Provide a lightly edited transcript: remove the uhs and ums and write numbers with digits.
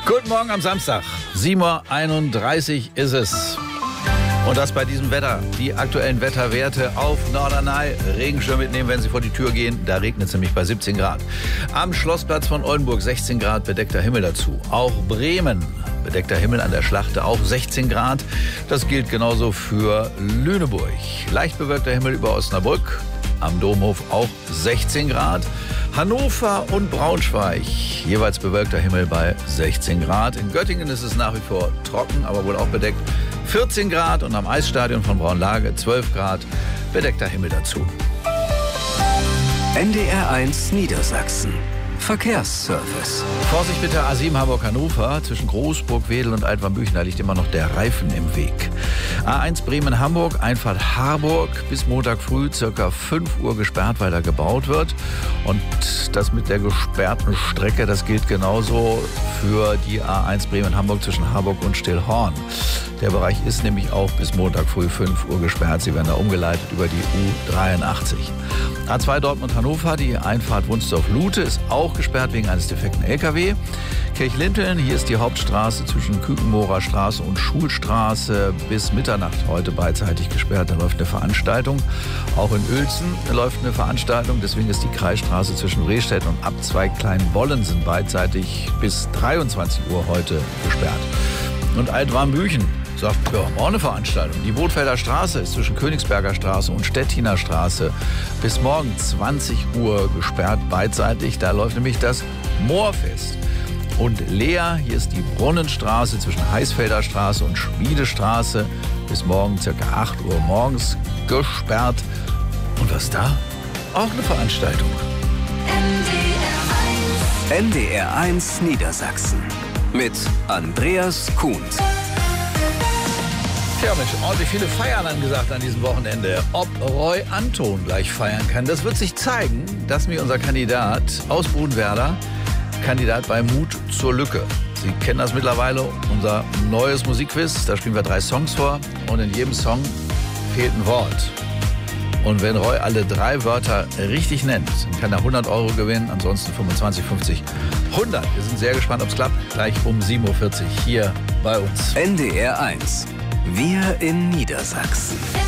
Guten Morgen am Samstag. 7:31 Uhr ist es. Und das bei diesem Wetter. Die aktuellen Wetterwerte auf Norderney. Regenschirm mitnehmen, wenn Sie vor die Tür gehen. Da regnet es nämlich bei 17 Grad. Am Schlossplatz von Oldenburg 16 Grad, bedeckter Himmel dazu. Auch Bremen, bedeckter Himmel an der Schlachte, auch 16 Grad. Das gilt genauso für Lüneburg. Leicht bewölkter Himmel über Osnabrück. Am Domhof auch 16 Grad. Hannover und Braunschweig, jeweils bewölkter Himmel bei 16 Grad. In Göttingen ist es nach wie vor trocken, aber wohl auch bedeckt. 14 Grad und am Eisstadion von Braunlage 12 Grad, bedeckter Himmel dazu. NDR1 Niedersachsen. Verkehrsservice. Vorsicht bitte, A7 Hamburg-Hannover. Zwischen Großburg, Wedel und Altwarmbüchen, da liegt immer noch der Reifen im Weg. A1 Bremen-Hamburg, Einfahrt Harburg, bis Montag früh circa 5 Uhr gesperrt, weil da gebaut wird. Und das mit der gesperrten Strecke, das gilt genauso für die A1 Bremen-Hamburg zwischen Harburg und Stillhorn. Der Bereich ist nämlich auch bis Montag früh 5 Uhr gesperrt. Sie werden da umgeleitet über die U83. A2 Dortmund-Hannover, die Einfahrt Wunsdorf-Lute ist auch gesperrt wegen eines defekten LKW. Kirchlinteln, hier ist die Hauptstraße zwischen Kükenmorer Straße und Schulstraße bis Mitternacht heute beidseitig gesperrt. Da läuft eine Veranstaltung. Auch in Uelzen läuft eine Veranstaltung. Deswegen ist die Kreisstraße zwischen Rehstedt und Abzweig Kleinbollensen beidseitig bis 23 Uhr heute gesperrt. Und Altwarmbüchen sagt, ja, auch eine Veranstaltung. Die Bootfelder Straße ist zwischen Königsberger Straße und Stettiner Straße bis morgen 20 Uhr gesperrt beidseitig. Da läuft nämlich das Moorfest. Und Lea, hier ist die Brunnenstraße zwischen Heißfelder Straße und Schmiedestraße bis morgen ca. 8 Uhr morgens gesperrt. Und was da? Auch eine Veranstaltung. NDR1 Niedersachsen. Mit Andreas Kuhn. Ja, Mensch, ordentlich viele Feiern angesagt an diesem Wochenende. Ob Roy Anton gleich feiern kann, das wird sich zeigen. Das ist mir unser Kandidat aus Budenwerder, Kandidat bei Mut zur Lücke. Sie kennen das mittlerweile, unser neues Musikquiz. Da spielen wir 3 Songs vor und in jedem Song fehlt ein Wort. Und wenn Roy alle 3 Wörter richtig nennt, dann kann er 100 Euro gewinnen, ansonsten 25, 50, 100. Wir sind sehr gespannt, ob es klappt. Gleich um 7:40 Uhr hier bei uns. NDR1. Wir in Niedersachsen.